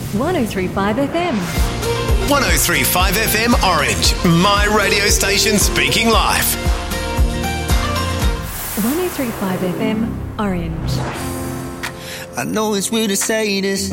103.5 FM. 103.5 FM Orange, my radio station speaking live. 103.5 FM Orange. I know it's weird to say this.